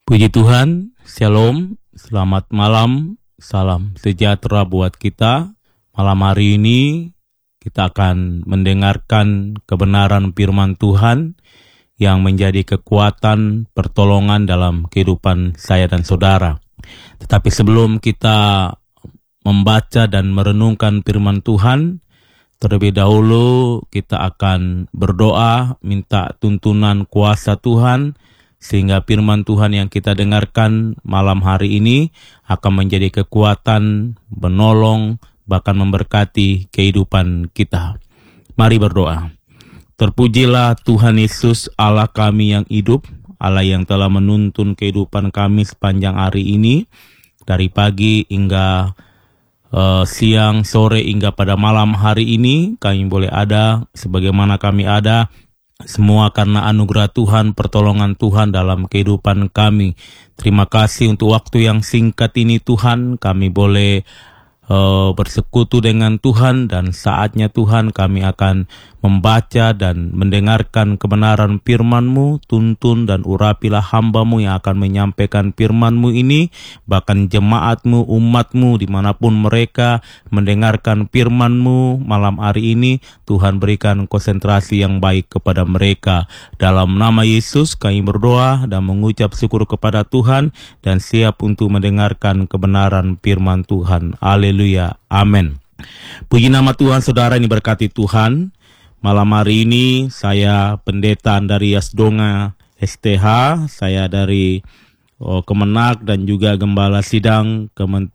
Puji Tuhan, Shalom, selamat malam, salam sejahtera buat kita. Malam hari ini kita akan mendengarkan kebenaran firman Tuhan yang menjadi kekuatan pertolongan dalam kehidupan saya dan saudara. Tetapi sebelum kita membaca dan merenungkan firman Tuhan, terlebih dahulu kita akan berdoa, minta tuntunan kuasa Tuhan, sehingga firman Tuhan yang kita dengarkan malam hari ini akan menjadi kekuatan, menolong, bahkan memberkati kehidupan kita. Mari berdoa. Terpujilah Tuhan Yesus, Allah kami yang hidup, Allah yang telah menuntun kehidupan kami sepanjang hari ini, dari pagi hingga siang, sore, hingga pada malam hari ini, kami boleh ada sebagaimana kami ada, semua karena anugerah Tuhan, pertolongan Tuhan dalam kehidupan kami. Terima kasih untuk waktu yang singkat ini Tuhan, kami boleh bersekutu dengan Tuhan, dan saatnya Tuhan kami akan membaca dan mendengarkan kebenaran firman-Mu. Tuntun dan urapilah hamba-Mu yang akan menyampaikan firman-Mu ini, bahkan jemaat-Mu, umat-Mu dimanapun mereka mendengarkan firman-Mu malam hari ini. Tuhan berikan konsentrasi yang baik kepada mereka. Dalam nama Yesus kami berdoa dan mengucap syukur kepada Tuhan, dan siap untuk mendengarkan kebenaran firman Tuhan. Haleluya, amin. Puji nama Tuhan. Saudara ini berkati Tuhan. Malam hari ini saya pendeta dari Yasdonga STH, saya dari Kemenak dan juga Gembala Sidang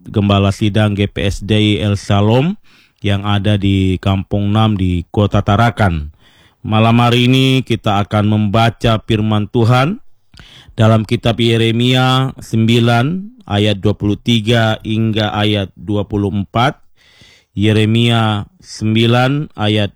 GPSDI El Shalom yang ada di Kampung 6 di Kota Tarakan. Malam hari ini kita akan membaca firman Tuhan dalam kitab Yeremia 9 ayat 23 hingga ayat 24. Yeremia 9 ayat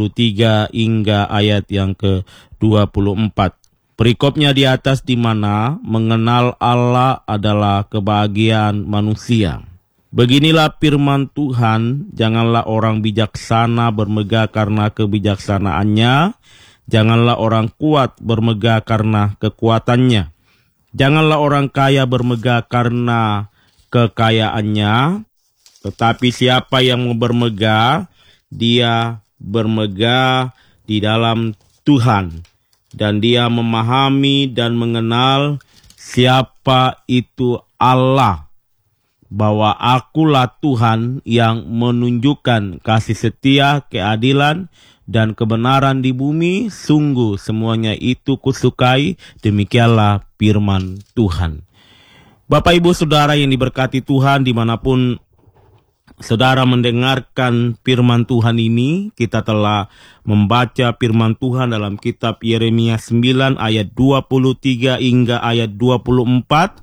23 hingga ayat yang ke-24. Perikopnya di atas, di mana mengenal Allah adalah kebahagiaan manusia. Beginilah firman Tuhan, janganlah orang bijaksana bermegah karena kebijaksanaannya, janganlah orang kuat bermegah karena kekuatannya, janganlah orang kaya bermegah karena kekayaannya, tetapi siapa yang mau bermegah, dia bermegah di dalam Tuhan, dan dia memahami dan mengenal siapa itu Allah, bahwa akulah Tuhan yang menunjukkan kasih setia, keadilan, dan kebenaran di bumi. Sungguh semuanya itu kusukai. Demikianlah firman Tuhan. Bapak, Ibu, Saudara yang diberkati Tuhan, dimanapun saudara mendengarkan firman Tuhan ini, kita telah membaca firman Tuhan dalam kitab Yeremia 9 ayat 23 hingga ayat 24,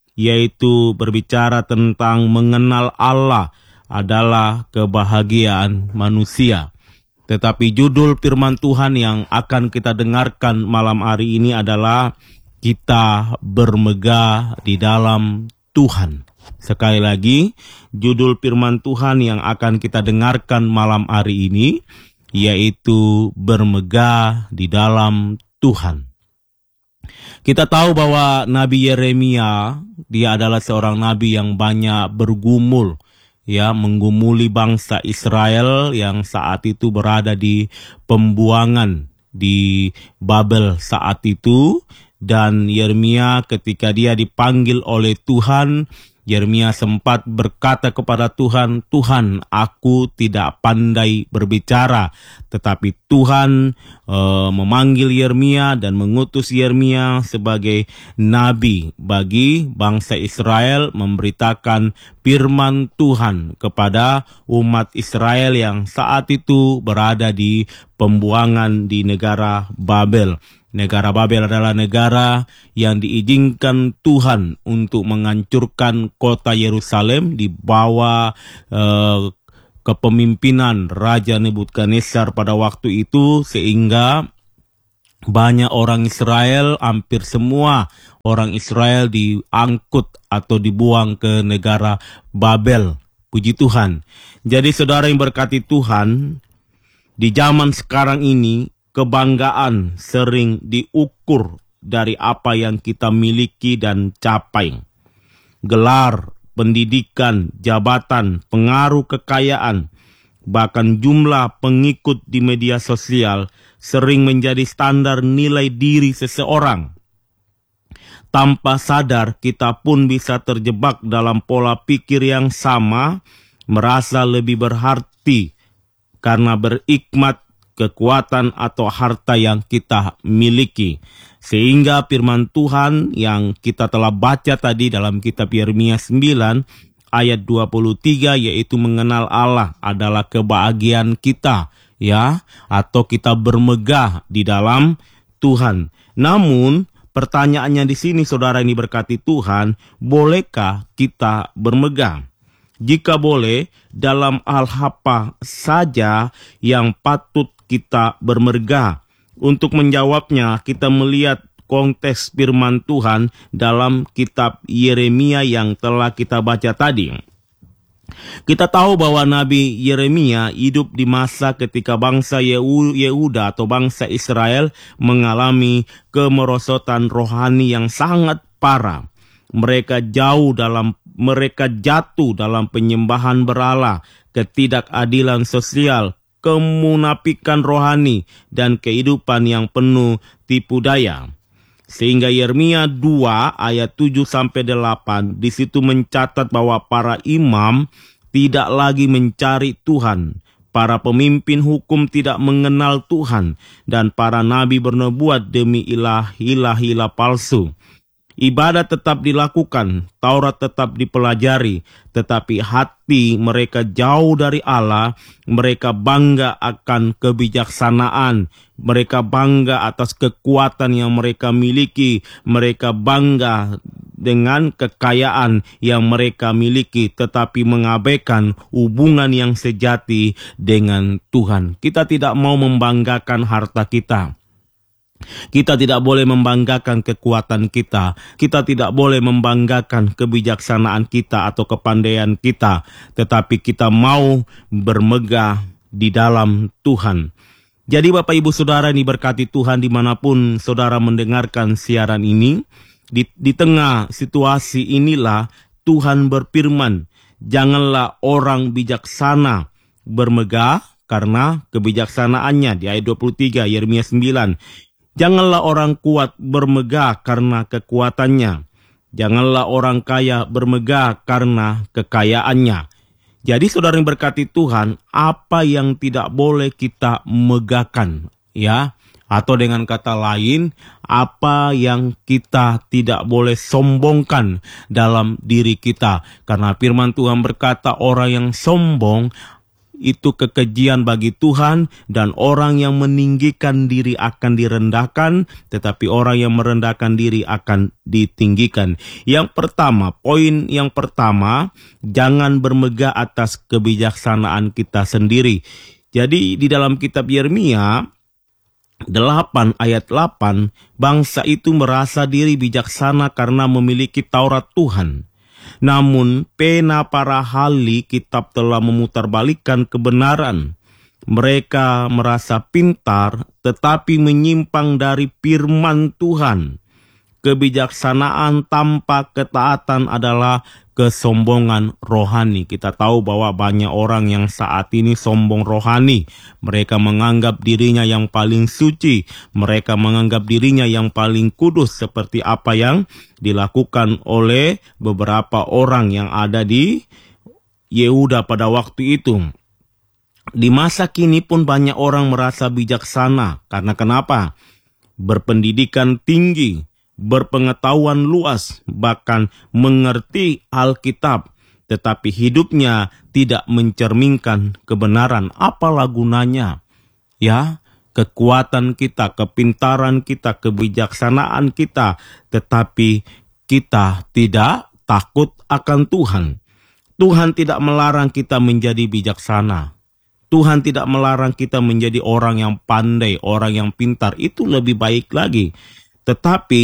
yaitu berbicara tentang mengenal Allah adalah kebahagiaan manusia. Tetapi judul firman Tuhan yang akan kita dengarkan malam hari ini adalah kita bermegah di dalam Tuhan. Sekali lagi, judul firman Tuhan yang akan kita dengarkan malam hari ini yaitu bermegah di dalam Tuhan. Kita tahu bahwa Nabi Yeremia, dia adalah seorang nabi yang banyak bergumul, menggumuli bangsa Israel yang saat itu berada di pembuangan di Babel saat itu. Dan Yeremia ketika dia dipanggil oleh Tuhan, Yeremia sempat berkata kepada Tuhan, "Tuhan, aku tidak pandai berbicara." Tetapi Tuhan memanggil Yeremia dan mengutus Yeremia sebagai nabi bagi bangsa Israel, memberitakan firman Tuhan kepada umat Israel yang saat itu berada di pembuangan di negara Babel. Negara Babel adalah negara yang diizinkan Tuhan untuk menghancurkan kota Yerusalem di bawah kepemimpinan Raja Nebukadnezar pada waktu itu, sehingga banyak orang Israel, hampir semua orang Israel diangkut atau dibuang ke negara Babel. Puji Tuhan. Jadi saudara yang berkati Tuhan, di zaman sekarang ini kebanggaan sering diukur dari apa yang kita miliki dan capai. Gelar, pendidikan, jabatan, pengaruh kekayaan, bahkan jumlah pengikut di media sosial sering menjadi standar nilai diri seseorang. Tanpa sadar, kita pun bisa terjebak dalam pola pikir yang sama, merasa lebih berarti karena berikmat, kekuatan atau harta yang kita miliki. Sehingga firman Tuhan yang kita telah baca tadi dalam kitab Yeremia 9 ayat 23, yaitu mengenal Allah adalah kebahagiaan kita, ya, atau kita bermegah di dalam Tuhan. Namun pertanyaannya di sini, saudara ini berkati Tuhan, bolehkah kita bermegah? Jika boleh, dalam hal apa saja yang patut kita bermegah? Untuk menjawabnya, kita melihat konteks firman Tuhan dalam kitab Yeremia yang telah kita baca tadi. Kita tahu bahwa Nabi Yeremia hidup di masa ketika bangsa Yehuda atau bangsa Israel mengalami kemerosotan rohani yang sangat parah. Mereka jatuh dalam penyembahan berhala, ketidakadilan sosial, kemunafikan rohani, dan kehidupan yang penuh tipu daya. Sehingga Yeremia 2 ayat 7-8 di situ mencatat bahwa para imam tidak lagi mencari Tuhan, para pemimpin hukum tidak mengenal Tuhan, dan para nabi bernubuat demi ilah-ilah palsu. Ibadat tetap dilakukan, Taurat tetap dipelajari, tetapi hati mereka jauh dari Allah. Mereka bangga akan kebijaksanaan, mereka bangga atas kekuatan yang mereka miliki, mereka bangga dengan kekayaan yang mereka miliki, tetapi mengabaikan hubungan yang sejati dengan Tuhan. Kita tidak mau membanggakan harta kita. Kita tidak boleh membanggakan kekuatan kita. Kita tidak boleh membanggakan kebijaksanaan kita atau kepandaian kita. Tetapi kita mau bermegah di dalam Tuhan. Jadi Bapak Ibu Saudara ini berkati Tuhan dimanapun saudara mendengarkan siaran ini. Di tengah situasi inilah Tuhan berfirman, janganlah orang bijaksana bermegah karena kebijaksanaannya. Di ayat 23 Yeremia 9. Janganlah orang kuat bermegah karena kekuatannya. Janganlah orang kaya bermegah karena kekayaannya. Jadi saudara yang berkati Tuhan, apa yang tidak boleh kita megahkan, ya? Atau dengan kata lain, apa yang kita tidak boleh sombongkan dalam diri kita. Karena firman Tuhan berkata, orang yang sombong itu kekejian bagi Tuhan, dan orang yang meninggikan diri akan direndahkan, tetapi orang yang merendahkan diri akan ditinggikan. Yang pertama, poin yang pertama, jangan bermegah atas kebijaksanaan kita sendiri. Jadi di dalam kitab Yeremia 8 ayat 8, bangsa itu merasa diri bijaksana karena memiliki Taurat Tuhan. Namun pena para ahli kitab telah memutarbalikkan kebenaran. Mereka merasa pintar tetapi menyimpang dari firman Tuhan. Kebijaksanaan tanpa ketaatan adalah kesombongan rohani. Kita tahu bahwa banyak orang yang saat ini sombong rohani. Mereka menganggap dirinya yang paling suci. Mereka menganggap dirinya yang paling kudus, seperti apa yang dilakukan oleh beberapa orang yang ada di Yehuda pada waktu itu. Di masa kini pun banyak orang merasa bijaksana. Karena kenapa? Berpendidikan tinggi, berpengetahuan luas, bahkan mengerti Alkitab, tetapi hidupnya tidak mencerminkan kebenaran. Apalah gunanya? Ya, kekuatan kita, kepintaran kita, kebijaksanaan kita, tetapi kita tidak takut akan Tuhan. Tuhan tidak melarang kita menjadi bijaksana. Tuhan tidak melarang kita menjadi orang yang pandai, orang yang pintar. Itu lebih baik lagi. Tetapi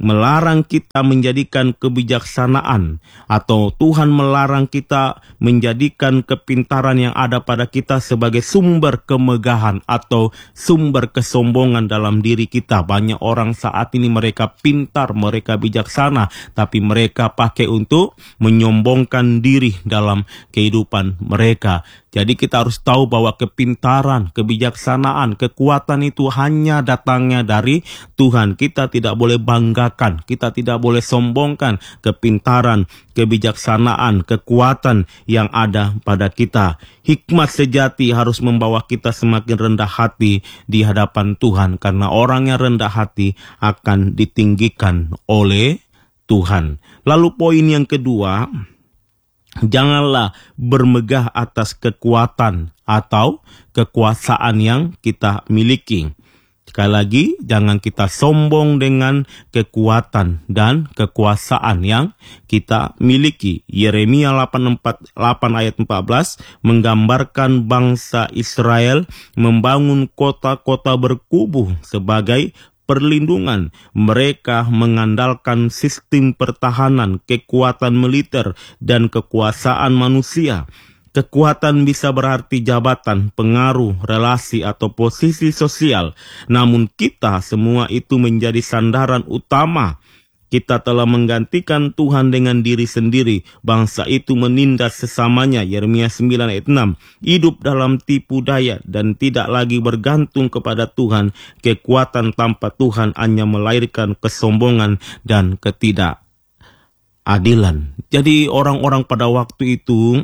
melarang kita menjadikan kebijaksanaan, atau Tuhan melarang kita menjadikan kepintaran yang ada pada kita sebagai sumber kemegahan atau sumber kesombongan dalam diri kita. Banyak orang saat ini mereka pintar, mereka bijaksana, tapi mereka pakai untuk menyombongkan diri dalam kehidupan mereka. Jadi kita harus tahu bahwa kepintaran, kebijaksanaan, kekuatan itu hanya datangnya dari Tuhan. Kita tidak boleh banggakan, kita tidak boleh sombongkan kepintaran, kebijaksanaan, kekuatan yang ada pada kita. Hikmat sejati harus membawa kita semakin rendah hati di hadapan Tuhan, karena orang yang rendah hati akan ditinggikan oleh Tuhan. Lalu poin yang kedua, janganlah bermegah atas kekuatan atau kekuasaan yang kita miliki. Sekali lagi, jangan kita sombong dengan kekuatan dan kekuasaan yang kita miliki. Yeremia 8 ayat 14 menggambarkan bangsa Israel membangun kota-kota berkubu sebagai perlindungan. Mereka mengandalkan sistem pertahanan, kekuatan militer, dan kekuasaan manusia. Kekuatan bisa berarti jabatan, pengaruh, relasi, atau posisi sosial. Namun kita semua itu menjadi sandaran utama. Kita telah menggantikan Tuhan dengan diri sendiri. Bangsa itu menindas sesamanya. Yeremia 9 ayat 6. Hidup dalam tipu daya dan tidak lagi bergantung kepada Tuhan. Kekuatan tanpa Tuhan hanya melahirkan kesombongan dan ketidakadilan. Jadi orang-orang pada waktu itu,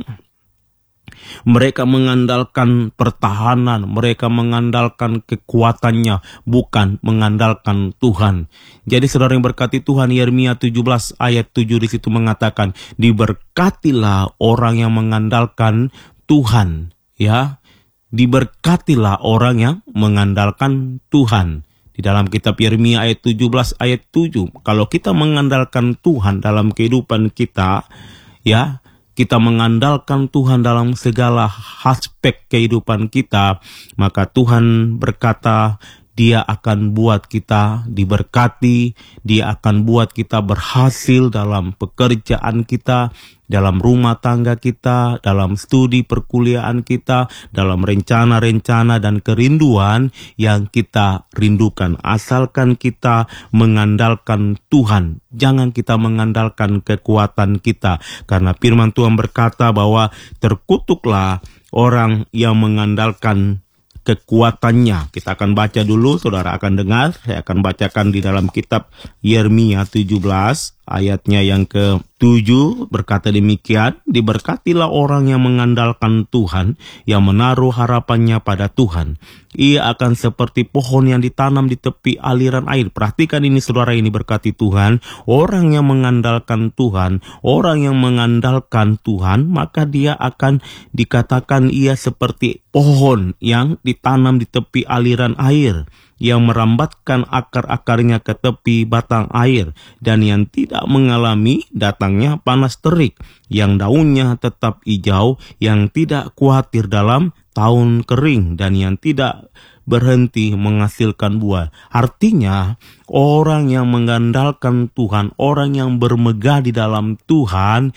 mereka mengandalkan pertahanan, mereka mengandalkan kekuatannya, bukan mengandalkan Tuhan. Jadi saudara yang berkati Tuhan, Yeremia 17 ayat 7 di situ mengatakan, diberkatilah orang yang mengandalkan Tuhan, ya. Diberkatilah orang yang mengandalkan Tuhan. Di dalam kitab Yeremia ayat 17 ayat 7, kalau kita mengandalkan Tuhan dalam kehidupan kita, ya, kita mengandalkan Tuhan dalam segala aspek kehidupan kita, maka Tuhan berkata, Dia akan buat kita diberkati, Dia akan buat kita berhasil dalam pekerjaan kita, dalam rumah tangga kita, dalam studi perkuliahan kita, dalam rencana-rencana dan kerinduan yang kita rindukan. Asalkan kita mengandalkan Tuhan, jangan kita mengandalkan kekuatan kita. Karena firman Tuhan berkata bahwa terkutuklah orang yang mengandalkan kekuatannya. Kita akan baca dulu, saudara akan dengar. Saya akan bacakan di dalam kitab Yeremia 17 ayatnya yang ke-7 berkata demikian, diberkatilah orang yang mengandalkan Tuhan, yang menaruh harapannya pada Tuhan. Ia akan seperti pohon yang ditanam di tepi aliran air. Perhatikan ini saudara, ini berkati Tuhan. Orang yang mengandalkan Tuhan, orang yang mengandalkan Tuhan, maka dia akan dikatakan ia seperti pohon yang ditanam di tepi aliran air, yang merambatkan akar-akarnya ke tepi batang air, dan yang tidak mengalami datangnya panas terik, yang daunnya tetap hijau, yang tidak khawatir dalam tahun kering, dan yang tidak berhenti menghasilkan buah. Artinya, orang yang mengandalkan Tuhan, orang yang bermegah di dalam Tuhan,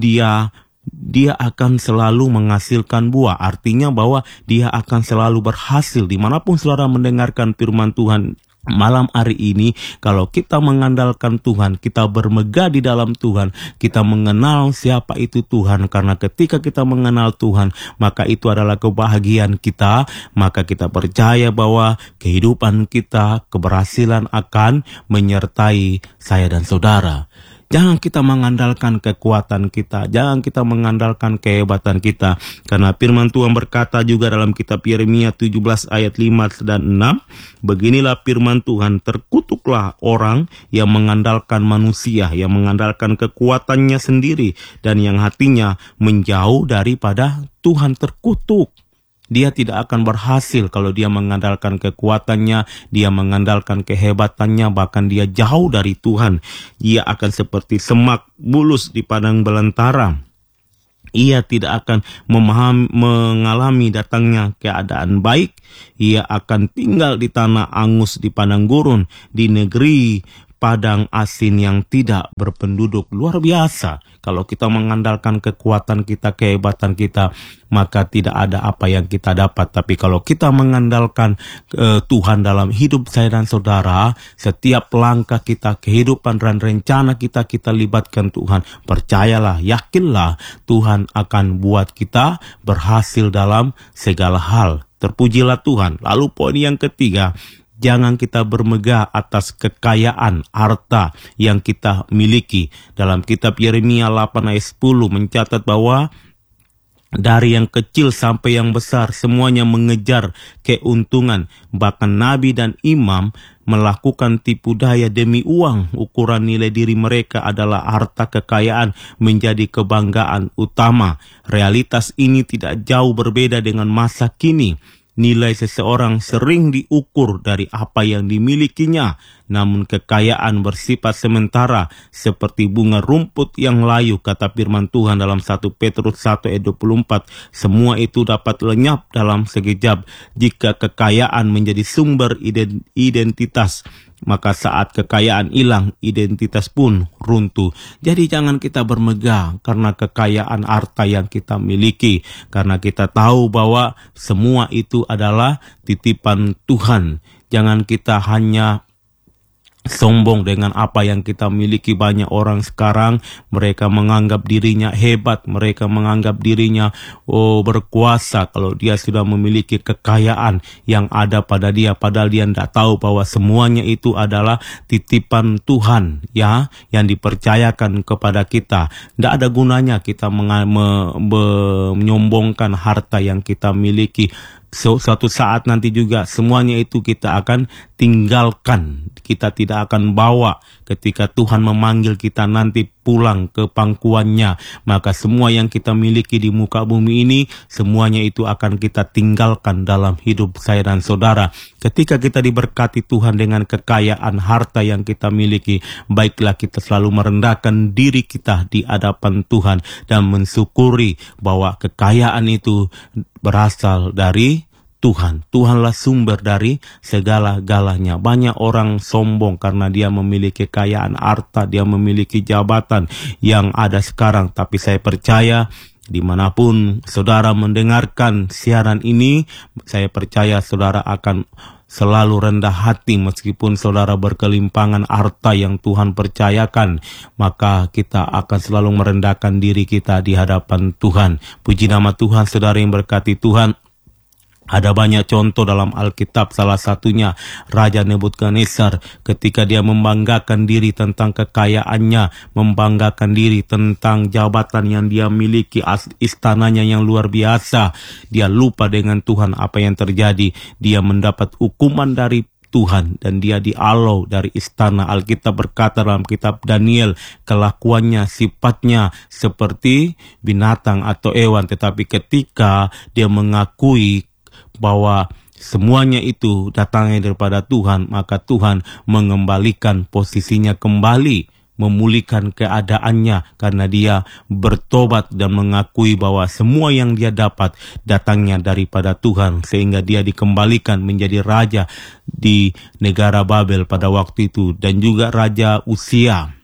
dia akan selalu menghasilkan buah. Artinya bahwa dia akan selalu berhasil. Dimanapun saudara mendengarkan firman Tuhan malam hari ini, kalau kita mengandalkan Tuhan, kita bermegah di dalam Tuhan, kita mengenal siapa itu Tuhan. Karena ketika kita mengenal Tuhan, maka itu adalah kebahagiaan kita. Maka kita percaya bahwa kehidupan kita, keberhasilan akan menyertai saya dan saudara. Jangan kita mengandalkan kekuatan kita, jangan kita mengandalkan kehebatan kita. Karena firman Tuhan berkata juga dalam kitab Yeremia 17 ayat 5 dan 6, beginilah firman Tuhan, terkutuklah orang yang mengandalkan manusia, yang mengandalkan kekuatannya sendiri, dan yang hatinya menjauh daripada Tuhan. Terkutuk. Dia tidak akan berhasil kalau dia mengandalkan kekuatannya, dia mengandalkan kehebatannya, bahkan dia jauh dari Tuhan. Ia akan seperti semak bulus di padang belantara. Ia tidak akan mengalami datangnya keadaan baik. Ia akan tinggal di tanah angus di padang gurun, di negeri padang asin yang tidak berpenduduk. Luar biasa. Kalau kita mengandalkan kekuatan kita, kehebatan kita, maka tidak ada apa yang kita dapat. Tapi kalau kita mengandalkan Tuhan dalam hidup saya dan saudara, setiap langkah kita, kehidupan dan rencana kita libatkan Tuhan. Percayalah, yakinlah, Tuhan akan buat kita berhasil dalam segala hal. Terpujilah Tuhan. Lalu poin yang ketiga, jangan kita bermegah atas kekayaan harta yang kita miliki. Dalam kitab Yeremia 8 ayat 10 mencatat bahwa dari yang kecil sampai yang besar semuanya mengejar keuntungan. Bahkan nabi dan imam melakukan tipu daya demi uang. Ukuran nilai diri mereka adalah harta kekayaan menjadi kebanggaan utama. Realitas ini tidak jauh berbeda dengan masa kini. Nilai seseorang sering diukur dari apa yang dimilikinya, namun kekayaan bersifat sementara seperti bunga rumput yang layu, kata firman Tuhan dalam 1 Petrus 1 ayat 24. Semua itu dapat lenyap dalam sekejap. Jika kekayaan menjadi sumber identitas, maka saat kekayaan hilang, identitas pun runtuh. Jadi jangan kita bermegah karena kekayaan harta yang kita miliki, karena kita tahu bahwa semua itu adalah titipan Tuhan. Jangan kita hanya sombong dengan apa yang kita miliki. Banyak orang sekarang mereka menganggap dirinya hebat, mereka menganggap dirinya berkuasa kalau dia sudah memiliki kekayaan yang ada pada dia, padahal dia tidak tahu bahwa semuanya itu adalah titipan Tuhan, ya, yang dipercayakan kepada kita. Tidak ada gunanya kita menyombongkan harta yang kita miliki. Suatu saat nanti juga semuanya itu kita akan tinggalkan. Kita tidak akan bawa ketika Tuhan memanggil kita nanti pulang ke pangkuannya. Maka semua yang kita miliki di muka bumi ini, semuanya itu akan kita tinggalkan dalam hidup saya dan saudara. Ketika kita diberkati Tuhan dengan kekayaan harta yang kita miliki, baiklah kita selalu merendahkan diri kita di hadapan Tuhan dan mensyukuri bahwa kekayaan itu berasal dari Tuhan. Tuhanlah sumber dari segala-galanya. Banyak orang sombong karena dia memiliki kekayaan harta, dia memiliki jabatan yang ada sekarang. Tapi saya percaya dimanapun saudara mendengarkan siaran ini, saya percaya saudara akan selalu rendah hati meskipun saudara berkelimpangan harta yang Tuhan percayakan. Maka kita akan selalu merendahkan diri kita di hadapan Tuhan. Puji nama Tuhan, saudara yang berkati Tuhan. Ada banyak contoh dalam Alkitab, salah satunya Raja Nebukadnezar ketika dia membanggakan diri tentang kekayaannya, membanggakan diri tentang jabatan yang dia miliki, istananya yang luar biasa. Dia lupa dengan Tuhan. Apa yang terjadi? Dia mendapat hukuman dari Tuhan dan dia dialau dari istana. Alkitab berkata dalam kitab Daniel, kelakuannya, sifatnya seperti binatang atau hewan. Tetapi ketika dia mengakui bahwa semuanya itu datangnya daripada Tuhan, maka Tuhan mengembalikan posisinya kembali, memulihkan keadaannya karena dia bertobat dan mengakui bahwa semua yang dia dapat datangnya daripada Tuhan, sehingga dia dikembalikan menjadi raja di negara Babel pada waktu itu. Dan juga Raja Uzia.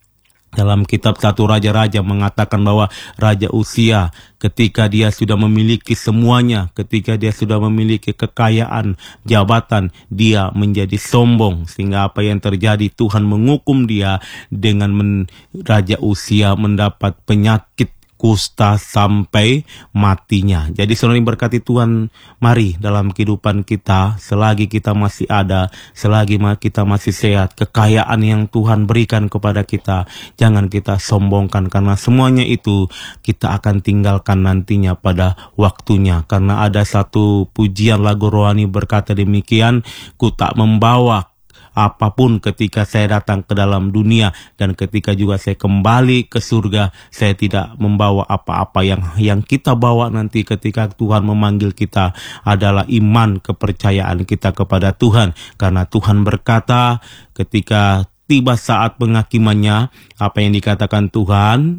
Dalam kitab 1 Raja-Raja mengatakan bahwa Raja Uzia ketika dia sudah memiliki semuanya, ketika dia sudah memiliki kekayaan, jabatan, dia menjadi sombong. Sehingga apa yang terjadi? Tuhan menghukum dia dengan Raja Uzia mendapat penyakit kusta sampai matinya. Jadi saudara yang berkati Tuhan, mari dalam kehidupan kita, selagi kita masih ada, selagi kita masih sehat, kekayaan yang Tuhan berikan kepada kita, jangan kita sombongkan, karena semuanya itu kita akan tinggalkan nantinya pada waktunya. Karena ada satu pujian lagu rohani berkata demikian, ku tak membawa apapun ketika saya datang ke dalam dunia, dan ketika juga saya kembali ke surga, saya tidak membawa apa-apa. Yang kita bawa nanti ketika Tuhan memanggil kita adalah iman, kepercayaan kita kepada Tuhan. Karena Tuhan berkata ketika tiba saat penghakimannya, apa yang dikatakan Tuhan,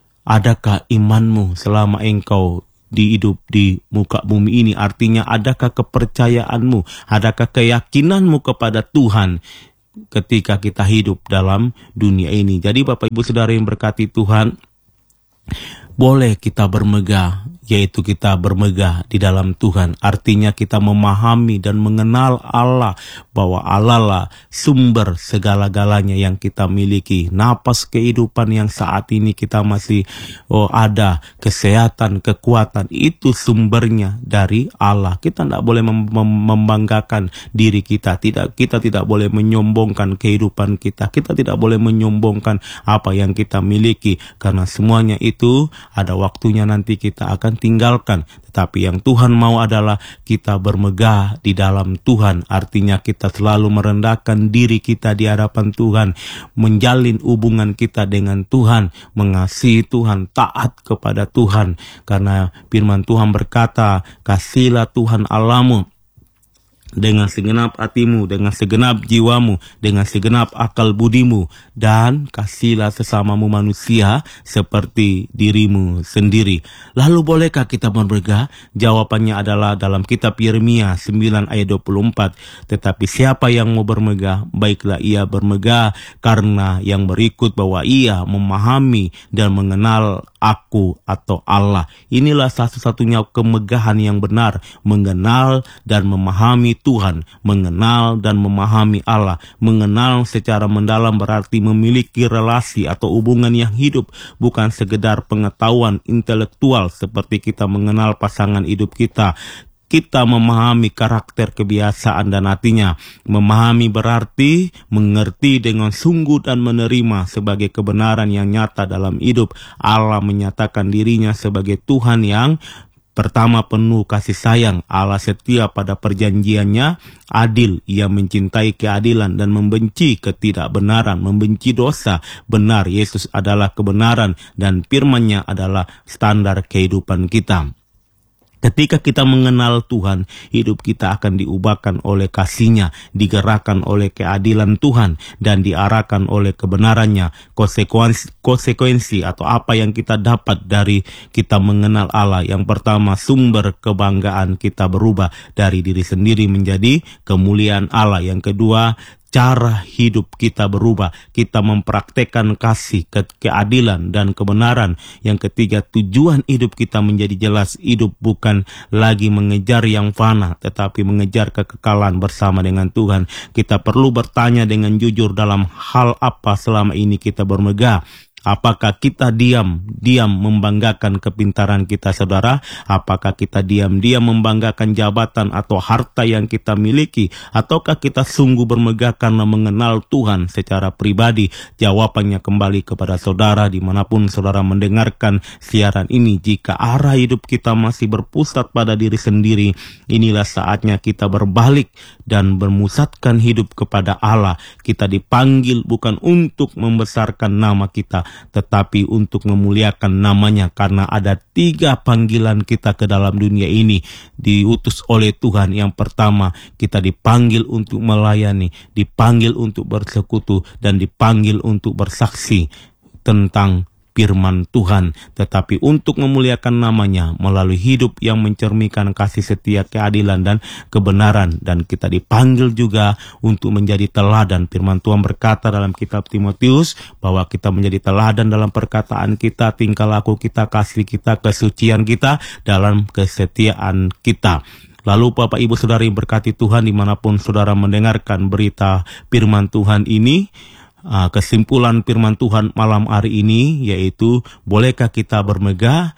adakah imanmu selama engkau hidup di muka bumi ini? Artinya adakah kepercayaanmu, adakah keyakinanmu kepada Tuhan ketika kita hidup dalam dunia ini. Jadi Bapak Ibu Saudara yang berkati Tuhan, boleh kita bermegah, yaitu kita bermegah di dalam Tuhan. Artinya kita memahami dan mengenal Allah, bahwa Allah lah sumber segala-galanya yang kita miliki. Napas kehidupan yang saat ini kita masih ada, kesehatan, kekuatan, itu sumbernya dari Allah. Kita tidak boleh membanggakan diri kita. Kita tidak boleh menyombongkan kehidupan kita. Kita tidak boleh menyombongkan apa yang kita miliki, karena semuanya itu ada waktunya nanti kita akan tinggalkan. Tetapi yang Tuhan mau adalah kita bermegah di dalam Tuhan. Artinya kita selalu merendahkan diri kita di hadapan Tuhan, menjalin hubungan kita dengan Tuhan, mengasihi Tuhan, taat kepada Tuhan. Karena firman Tuhan berkata, kasihilah Tuhan Allahmu dengan segenap hatimu, dengan segenap jiwamu, dengan segenap akal budimu, dan kasihilah sesamamu manusia seperti dirimu sendiri. Lalu bolehkah kita bermegah? Jawabannya adalah dalam kitab Yeremia 9 ayat 24. Tetapi siapa yang mau bermegah, baiklah ia bermegah karena yang berikut, bahwa ia memahami dan mengenal aku atau Allah. Inilah satu-satunya kemegahan yang benar, mengenal dan memahami Tuhan, mengenal dan memahami Allah. Mengenal secara mendalam berarti memiliki relasi atau hubungan yang hidup, bukan sekedar pengetahuan intelektual seperti kita mengenal pasangan hidup kita. Kita memahami karakter, kebiasaan, dan hatinya. Memahami berarti mengerti dengan sungguh dan menerima sebagai kebenaran yang nyata dalam hidup. Allah menyatakan dirinya sebagai Tuhan yang pertama, penuh kasih sayang. Allah setia pada perjanjiannya, adil. Ia mencintai keadilan dan membenci ketidakbenaran, membenci dosa. Benar, Yesus adalah kebenaran dan firman-Nya adalah standar kehidupan kita. Ketika kita mengenal Tuhan, hidup kita akan diubahkan oleh kasih-Nya, digerakkan oleh keadilan Tuhan, dan diarahkan oleh kebenaran-Nya. Konsekuensi atau apa yang kita dapat dari kita mengenal Allah. Yang pertama, sumber kebanggaan kita berubah dari diri sendiri menjadi kemuliaan Allah. Yang kedua, cara hidup kita berubah. Kita mempraktekkan kasih, keadilan, dan kebenaran. Yang ketiga, tujuan hidup kita menjadi jelas. Hidup bukan lagi mengejar yang fana, tetapi mengejar kekekalan bersama dengan Tuhan. Kita perlu bertanya dengan jujur dalam hal apa selama ini kita bermegah. Apakah kita diam membanggakan kepintaran kita, saudara? Apakah kita diam membanggakan jabatan atau harta yang kita miliki? Ataukah kita sungguh bermegah karena mengenal Tuhan secara pribadi? Jawabannya kembali kepada saudara dimanapun saudara mendengarkan siaran ini. Jika arah hidup kita masih berpusat pada diri sendiri, inilah saatnya kita berbalik dan bermusatkan hidup kepada Allah. Kita dipanggil bukan untuk membesarkan nama kita, tetapi untuk memuliakan namanya. Karena ada 3 panggilan kita ke dalam dunia ini, diutus oleh Tuhan. Yang pertama, kita dipanggil untuk melayani, dipanggil untuk bersekutu, dan dipanggil untuk bersaksi tentang firman Tuhan, tetapi untuk memuliakan namanya melalui hidup yang mencerminkan kasih setia, keadilan, dan kebenaran. Dan kita dipanggil juga untuk menjadi teladan. Firman Tuhan berkata dalam kitab Timotius bahwa kita menjadi teladan dalam perkataan kita, tingkah laku kita, kasih kita, kesucian kita, dalam kesetiaan kita. Lalu Bapak Ibu Saudara yang berkati Tuhan dimanapun saudara mendengarkan berita firman Tuhan ini, kesimpulan firman Tuhan malam hari ini yaitu, bolehkah kita bermegah?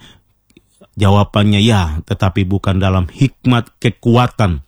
Jawabannya ya, tetapi bukan dalam hikmat, kekuatan,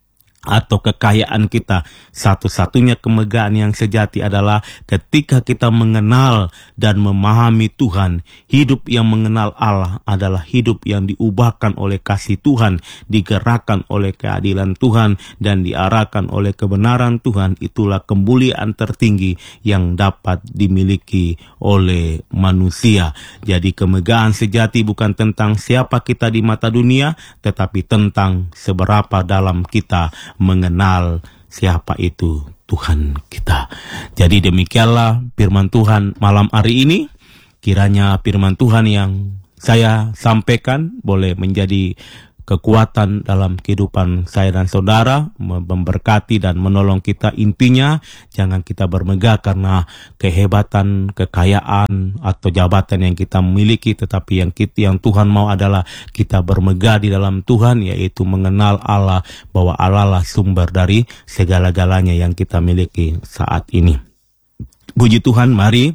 atau kekayaan kita. Satu-satunya kemegahan yang sejati adalah ketika kita mengenal dan memahami Tuhan. Hidup yang mengenal Allah adalah hidup yang diubahkan oleh kasih Tuhan, digerakkan oleh keadilan Tuhan, dan diarahkan oleh kebenaran Tuhan. Itulah kemuliaan tertinggi yang dapat dimiliki oleh manusia. Jadi kemegahan sejati bukan tentang siapa kita di mata dunia, tetapi tentang seberapa dalam kita mengenal siapa itu Tuhan kita. Jadi demikianlah firman Tuhan malam hari ini. Kiranya firman Tuhan yang saya sampaikan boleh menjadi kekuatan dalam kehidupan saya dan saudara, memberkati dan menolong kita. Intinya jangan kita bermegah karena kehebatan, kekayaan atau jabatan yang kita miliki, tetapi yang Tuhan mau adalah kita bermegah di dalam Tuhan, yaitu mengenal Allah, bahwa Allah lah sumber dari segala-galanya yang kita miliki saat ini. Puji Tuhan, mari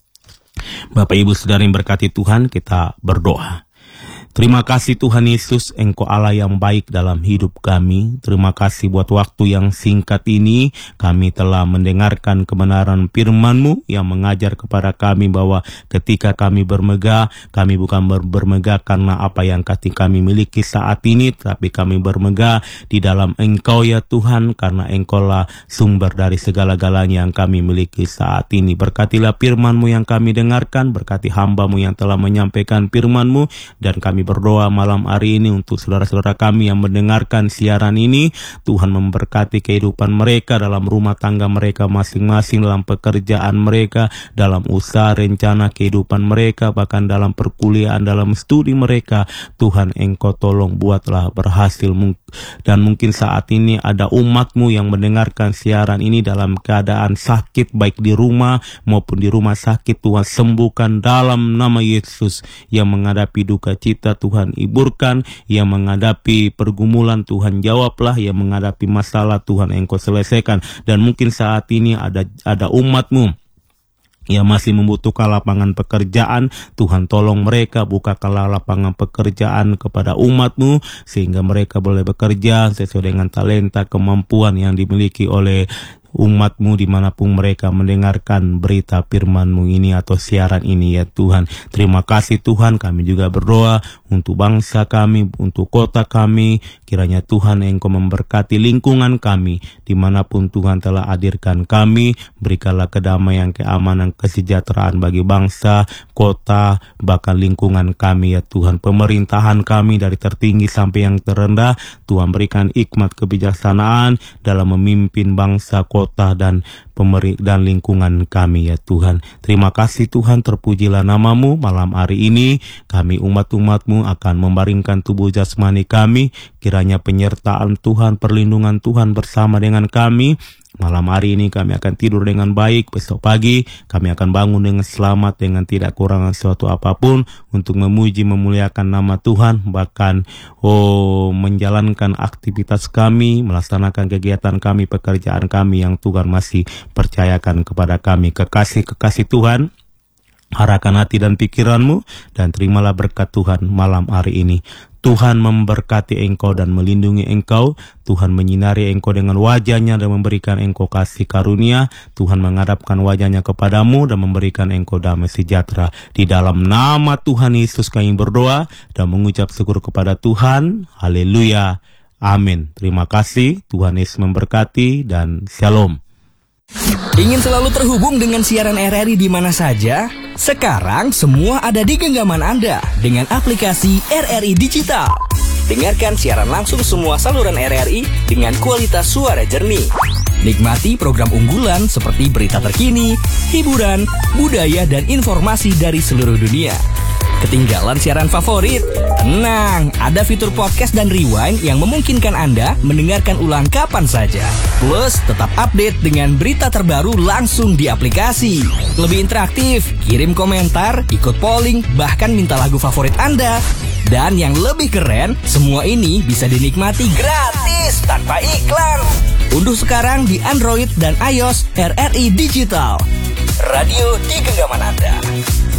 Bapak Ibu Saudara yang berkati Tuhan, kita berdoa. Terima kasih Tuhan Yesus, Engkau Allah yang baik dalam hidup kami. Terima kasih buat waktu yang singkat ini kami telah mendengarkan kebenaran firman-Mu yang mengajar kepada kami bahwa ketika kami bermegah, kami bukan bermegah karena apa yang kami miliki saat ini, tapi kami bermegah di dalam Engkau ya Tuhan, karena Engkau lah sumber dari segala-galanya yang kami miliki saat ini. Berkatilah firman-Mu yang kami dengarkan, berkati hamba-Mu yang telah menyampaikan firman-Mu, dan kami berdoa malam hari ini untuk saudara-saudara kami yang mendengarkan siaran ini. Tuhan memberkati kehidupan mereka dalam rumah tangga mereka masing-masing, dalam pekerjaan mereka, dalam usaha rencana kehidupan mereka, bahkan dalam perkuliahan, dalam studi mereka. Tuhan, Engkau tolong buatlah berhasil. Dan mungkin saat ini ada umat-Mu yang mendengarkan siaran ini dalam keadaan sakit, baik di rumah maupun di rumah sakit. Tuhan, sembuhkan dalam nama Yesus. Yang menghadapi duka cita, Tuhan hiburkan. Yang menghadapi pergumulan, Tuhan jawablah. Yang menghadapi masalah, Tuhan Engkau selesaikan. Dan mungkin saat ini ada umat-Mu yang masih membutuhkan lapangan pekerjaan. Tuhan tolong mereka, bukakanlah lapangan pekerjaan kepada umat-Mu, sehingga mereka boleh bekerja sesuai dengan talenta, kemampuan yang dimiliki oleh umat-Mu dimanapun mereka mendengarkan berita firman-Mu ini atau siaran ini ya Tuhan. Terima kasih Tuhan, kami juga berdoa untuk bangsa kami, untuk kota kami. Kiranya Tuhan Engkau memberkati lingkungan kami dimanapun Tuhan telah hadirkan kami. Berikanlah kedamaian, keamanan, kesejahteraan bagi bangsa, kota, bahkan lingkungan kami ya Tuhan. Pemerintahan kami dari tertinggi sampai yang terendah, Tuhan berikan hikmat kebijaksanaan dalam memimpin bangsa, kota dan lingkungan kami ya Tuhan. Terima kasih Tuhan, terpujilah nama-Mu. Malam hari ini kami umat-umat-Mu akan membaringkan tubuh jasmani kami. Kiranya penyertaan Tuhan, perlindungan Tuhan bersama dengan kami. Malam hari ini kami akan tidur dengan baik. Besok pagi kami akan bangun dengan selamat, dengan tidak kurangan sesuatu apapun, untuk memuji memuliakan nama Tuhan. Bahkan menjalankan aktivitas kami, melaksanakan kegiatan kami, pekerjaan kami yang Tuhan masih percayakan kepada kami. Kekasih Tuhan, arahkan hati dan pikiran-Mu, dan terimalah berkat Tuhan malam hari ini. Tuhan memberkati engkau dan melindungi engkau. Tuhan menyinari engkau dengan wajah-Nya dan memberikan engkau kasih karunia. Tuhan menghadapkan wajah-Nya kepadamu dan memberikan engkau damai sejahtera. Di dalam nama Tuhan Yesus kami berdoa dan mengucap syukur kepada Tuhan. Haleluya. Amin. Terima kasih. Tuhan Yesus memberkati dan shalom. Ingin selalu terhubung dengan siaran RRI di mana saja? Sekarang semua ada di genggaman Anda dengan aplikasi RRI Digital. Dengarkan siaran langsung semua saluran RRI dengan kualitas suara jernih. Nikmati program unggulan seperti berita terkini, hiburan, budaya, dan informasi dari seluruh dunia. Ketinggalan siaran favorit? Tenang, ada fitur podcast dan rewind yang memungkinkan Anda mendengarkan ulang kapan saja. Plus, tetap update dengan berita terbaru langsung di aplikasi. Lebih interaktif, kirim komentar, ikut polling, bahkan minta lagu favorit Anda. Dan yang lebih keren, semua ini bisa dinikmati gratis tanpa iklan. Unduh sekarang di Android dan iOS RRI Digital. Radio di genggaman Anda.